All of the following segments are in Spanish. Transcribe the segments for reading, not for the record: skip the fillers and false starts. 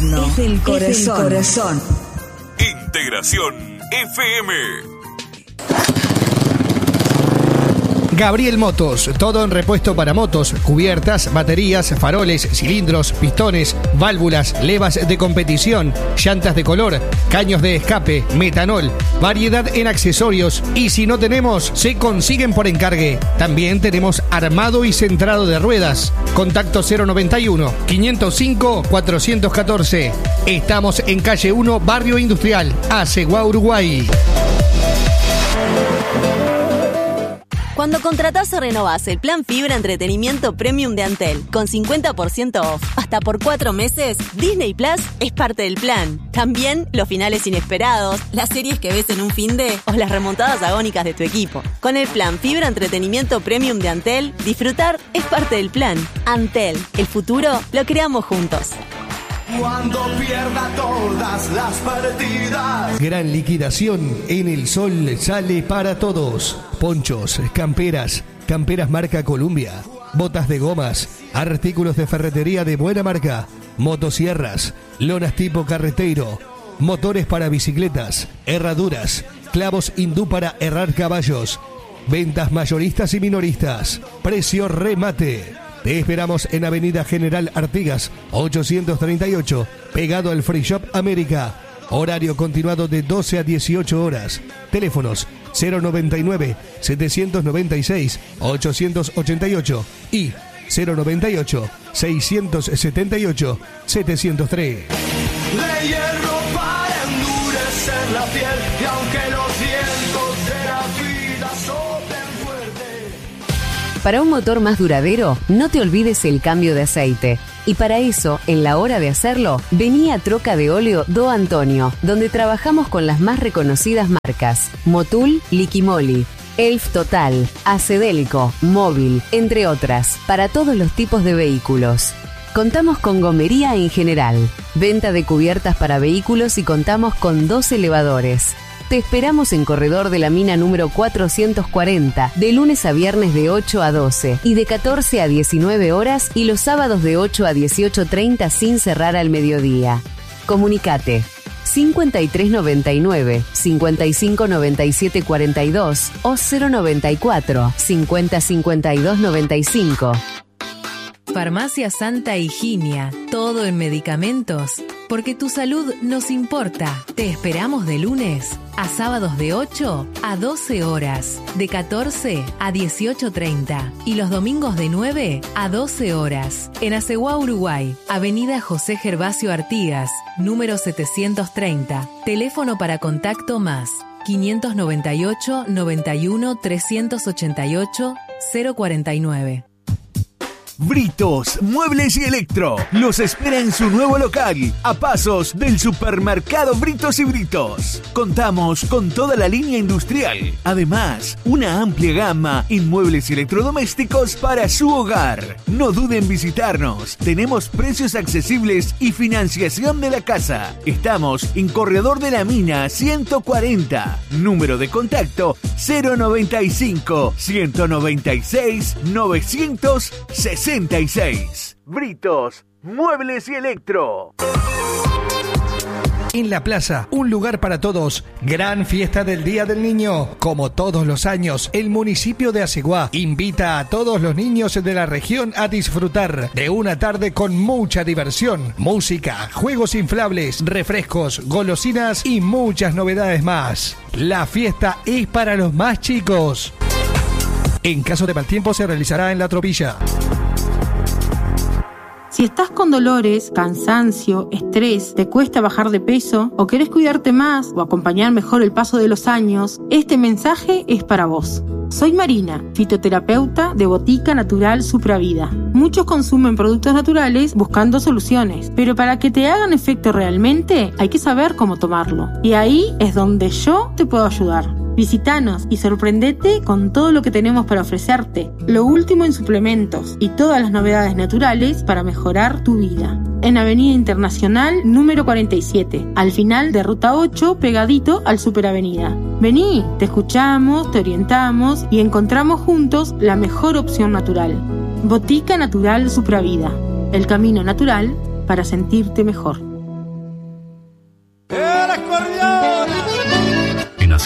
corazón. Es del corazón. Integración FM. Gabriel Motos, todo en repuesto para motos, cubiertas, baterías, faroles, cilindros, pistones, válvulas, levas de competición, llantas de color, caños de escape, metanol, variedad en accesorios y si no tenemos, se consiguen por encargue. También tenemos armado y centrado de ruedas. Contacto 091 505 414. Estamos en calle 1, Barrio Industrial, Aceguá, Uruguay. Cuando contratás o renovás el plan Fibra Entretenimiento Premium de Antel con 50% off hasta por 4 meses, Disney Plus es parte del plan. También los finales inesperados, las series que ves en un finde o las remontadas agónicas de tu equipo. Con el plan Fibra Entretenimiento Premium de Antel, disfrutar es parte del plan. Antel, el futuro lo creamos juntos. Cuando pierda todas las partidas. Gran liquidación en El Sol sale para todos. Ponchos, camperas marca Columbia, botas de gomas, artículos de ferretería de buena marca, motosierras, lonas tipo carretero, motores para bicicletas, herraduras, clavos hindú para herrar caballos, ventas mayoristas y minoristas, precio remate. Te esperamos en Avenida General Artigas, 838, pegado al Free Shop América. Horario continuado de 12 a 18 horas. Teléfonos 099-796-888 y 098-678-703. De hierro para endurecer la piel y aunque los vientos de la vida soplen fuerte. Para un motor más duradero, no te olvides el cambio de aceite. Y para eso, en la hora de hacerlo, vení a Troca de Óleo Do Antonio, donde trabajamos con las más reconocidas marcas: Motul, Liquimoli, Elf Total, Acedelco, Móvil, entre otras, para todos los tipos de vehículos. Contamos con gomería en general, venta de cubiertas para vehículos y contamos con 2 elevadores. Te esperamos en Corredor de la Mina número 440, de lunes a viernes de 8 a 12 y de 14 a 19 horas y los sábados de 8 a 18:30 sin cerrar al mediodía. Comunicate 5399 5597 42 o 094 50 52 95. Farmacia Santa Higinia, todo en medicamentos, porque tu salud nos importa. Te esperamos de lunes a sábados de 8 a 12 horas, de 14 a 18:30 y los domingos de 9 a 12 horas. En Aceguá, Uruguay, Avenida José Gervasio Artigas, número 730. Teléfono para contacto más 598 91 388 049. Britos, Muebles y Electro los espera en su nuevo local, a pasos del supermercado Britos y Britos. Contamos con toda la línea industrial, además una amplia gama en muebles y electrodomésticos para su hogar. No duden en visitarnos, tenemos precios accesibles y financiación de la casa. Estamos en Corredor de la Mina 140, número de contacto 095 196 966. Britos, Muebles y Electro. En la plaza, un lugar para todos. Gran fiesta del Día del Niño. Como todos los años, el municipio de Aceguá invita a todos los niños de la región a disfrutar de una tarde con mucha diversión, música, juegos inflables, refrescos, golosinas y muchas novedades más. La fiesta es para los más chicos. En caso de mal tiempo se realizará en La Tropilla. Si estás con dolores, cansancio, estrés, te cuesta bajar de peso o querés cuidarte más o acompañar mejor el paso de los años, este mensaje es para vos. Soy Marina, fitoterapeuta de Botica Natural Supravida. Muchos consumen productos naturales buscando soluciones, pero para que te hagan efecto realmente hay que saber cómo tomarlo. Y ahí es donde yo te puedo ayudar. Visítanos y sorprendete con todo lo que tenemos para ofrecerte, lo último en suplementos y todas las novedades naturales para mejorar tu vida. En Avenida Internacional número 47, al final de Ruta 8, pegadito al Superavenida. Vení, te escuchamos, te orientamos y encontramos juntos la mejor opción natural. Botica Natural Supravida, el camino natural para sentirte mejor.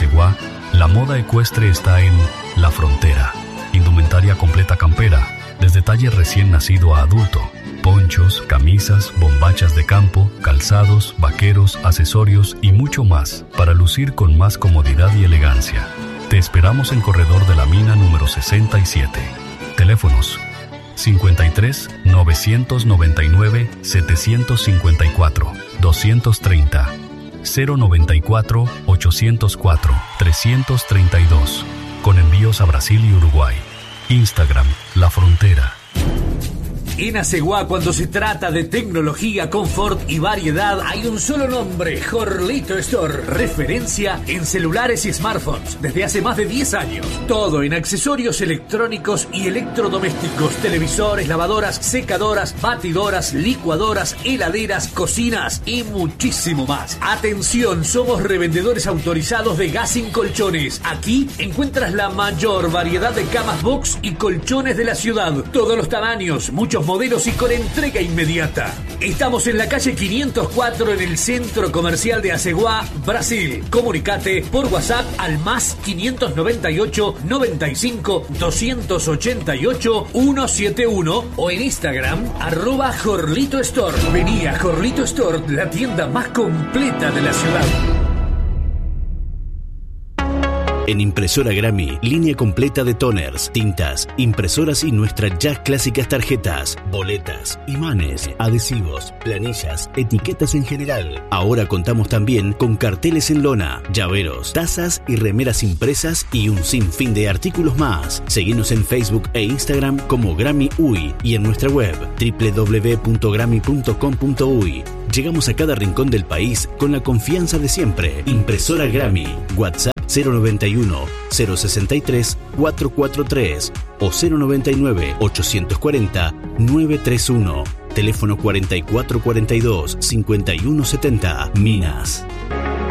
Aceguá, la moda ecuestre está en La Frontera. Indumentaria completa campera, desde talle recién nacido a adulto. Ponchos, camisas, bombachas de campo, calzados, vaqueros, accesorios y mucho más para lucir con más comodidad y elegancia. Te esperamos en Corredor de la Mina número 67. Teléfonos 53 999 754 230 094 804 332 con envíos a Brasil y Uruguay. Instagram La Frontera. En Aceguá, cuando se trata de tecnología, confort y variedad, hay un solo nombre: Jorlito Store. Referencia en celulares y smartphones desde hace más de 10 años. Todo en accesorios electrónicos y electrodomésticos: televisores, lavadoras, secadoras, batidoras, licuadoras, heladeras, cocinas y muchísimo más. Atención, somos revendedores autorizados de Gassin Colchones. Aquí encuentras la mayor variedad de camas box y colchones de la ciudad. Todos los tamaños, muchos modelos y con entrega inmediata. Estamos en la calle 504 en el Centro Comercial de Aceguá, Brasil. Comunicate por WhatsApp al más 598 95 288 171 o en Instagram @Jorlito Store. Vení a Jorlito Store, la tienda más completa de la ciudad. En Impresora Grammy, línea completa de toners, tintas, impresoras y nuestras ya clásicas tarjetas, boletas, imanes, adhesivos, planillas, etiquetas en general. Ahora contamos también con carteles en lona, llaveros, tazas y remeras impresas y un sinfín de artículos más. Seguinos en Facebook e Instagram como Grammy UI y en nuestra web www.grammy.com.uy. Llegamos a cada rincón del país con la confianza de siempre. Impresora Grammy. WhatsApp 091 063 443 o 099 840 931. Teléfono 4442 5170. Minas.